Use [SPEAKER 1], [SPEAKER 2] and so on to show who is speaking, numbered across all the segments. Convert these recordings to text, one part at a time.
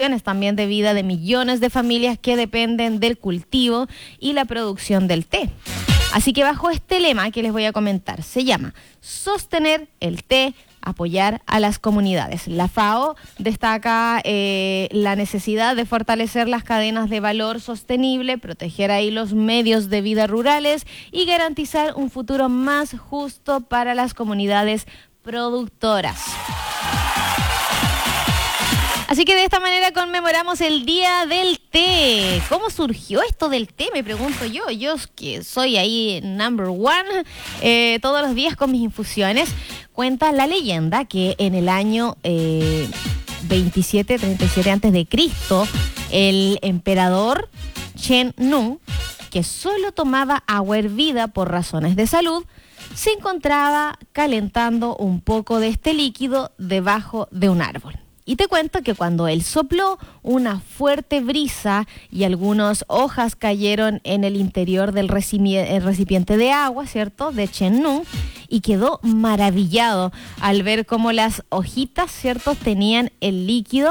[SPEAKER 1] generaciones también de vida de millones de familias que dependen del cultivo y la producción del té. Así que bajo este lema que les voy a comentar, se llama Sostener el té, apoyar a las comunidades. La FAO destaca la necesidad de fortalecer las cadenas de valor sostenible, proteger ahí los medios de vida rurales y garantizar un futuro más justo para las comunidades productoras. Así que de esta manera conmemoramos el Día del Té. ¿Cómo surgió esto del té? Me pregunto yo. Yo que soy ahí number one todos los días con mis infusiones. Cuenta la leyenda que en el año 37 antes de Cristo, el emperador Chen Nung, que solo tomaba agua hervida por razones de salud, se encontraba calentando un poco de este líquido debajo de un árbol. Y te cuento que cuando él sopló, una fuerte brisa y algunas hojas cayeron en el interior del recipiente de agua, ¿cierto?, de Chen Nung, y quedó maravillado al ver cómo las hojitas, ¿cierto?, tenían el líquido,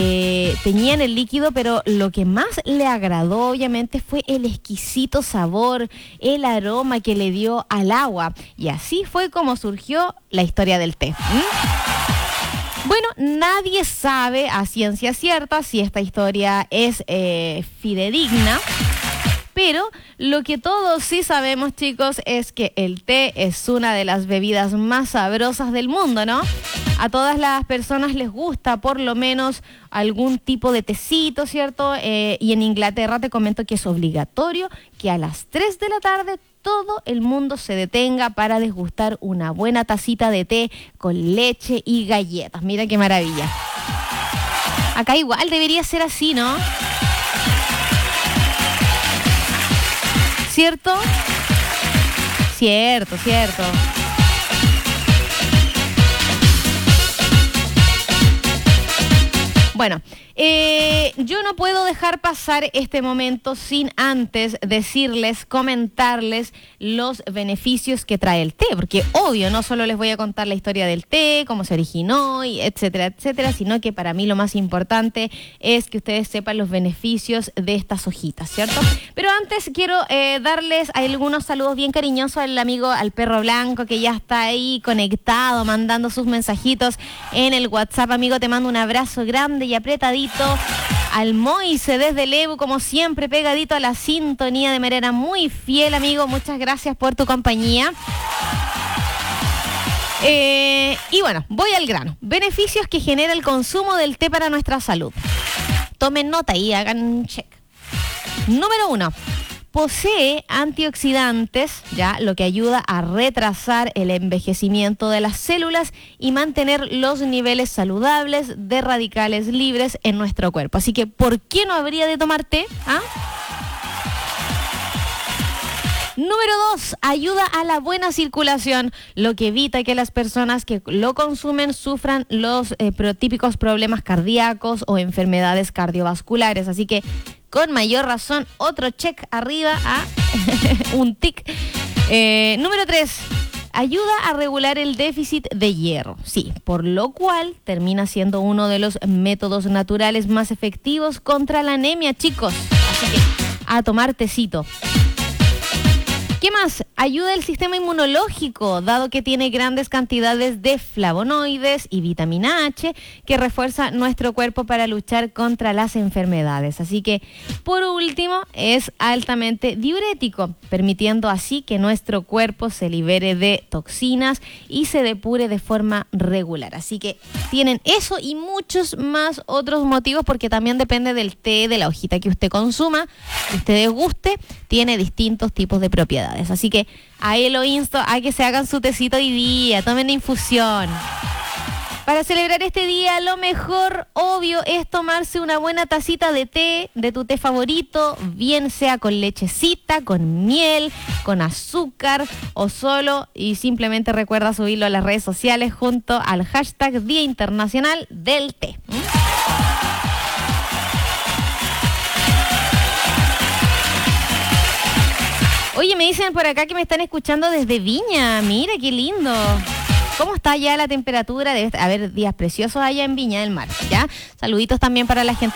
[SPEAKER 1] pero lo que más le agradó, obviamente, fue el exquisito sabor, el aroma que le dio al agua. Y así fue como surgió la historia del té. Bueno, nadie sabe a ciencia cierta si esta historia es fidedigna, pero lo que todos sí sabemos, chicos, es que el té es una de las bebidas más sabrosas del mundo, ¿no? A todas las personas les gusta por lo menos algún tipo de tecito, ¿cierto? Y en Inglaterra te comento que es obligatorio que a las 3 de la tarde todo el mundo se detenga para degustar una buena tacita de té con leche y galletas. Mira qué maravilla. Acá igual debería ser así, ¿no? ¿Cierto? Cierto. Bueno, yo no puedo dejar pasar este momento sin antes decirles, comentarles los beneficios que trae el té, porque obvio, no solo les voy a contar la historia del té, cómo se originó, y etcétera, sino que para mí lo más importante es que ustedes sepan los beneficios de estas hojitas, ¿cierto? Pero antes quiero darles algunos saludos bien cariñosos al amigo, al perro blanco, que ya está ahí conectado, mandando sus mensajitos en el WhatsApp. Amigo, te mando un abrazo grande y apretadito. Al Moise desde Lebu, como siempre, pegadito a la sintonía de manera muy fiel, amigo. Muchas gracias por tu compañía. Y bueno, voy al grano. Beneficios que genera el consumo del té para nuestra salud. Tomen nota y hagan un check. Número 1. Posee antioxidantes, ya, lo que ayuda a retrasar el envejecimiento de las células y mantener los niveles saludables de radicales libres en nuestro cuerpo. Así que, ¿por qué no habría de tomar té? Número 2, ayuda a la buena circulación, lo que evita que las personas que lo consumen sufran los típicos problemas cardíacos o enfermedades cardiovasculares. Así que, con mayor razón, otro check arriba a un tic. Número 3, ayuda a regular el déficit de hierro. Sí, por lo cual termina siendo uno de los métodos naturales más efectivos contra la anemia, chicos. Así que, a tomar tecito. ¿Qué más? Ayuda al sistema inmunológico, dado que tiene grandes cantidades de flavonoides y vitamina H que refuerza nuestro cuerpo para luchar contra las enfermedades. Así que, por último, es altamente diurético, permitiendo así que nuestro cuerpo se libere de toxinas y se depure de forma regular. Así que tienen eso y muchos más otros motivos, porque también depende del té, de la hojita que usted consuma, que usted deguste, tiene distintos tipos de propiedades. Así que ahí lo insto a que se hagan su tecito hoy día, tomen infusión. Para celebrar este día, lo mejor, obvio, es tomarse una buena tacita de té, de tu té favorito, bien sea con lechecita, con miel, con azúcar o solo, y simplemente recuerda subirlo a las redes sociales junto al hashtag Día Internacional del Té. Oye, me dicen por acá que me están escuchando desde Viña. Mira, qué lindo. ¿Cómo está ya la temperatura? Debe haber días preciosos allá en Viña del Mar, ¿ya? Saluditos también para la gente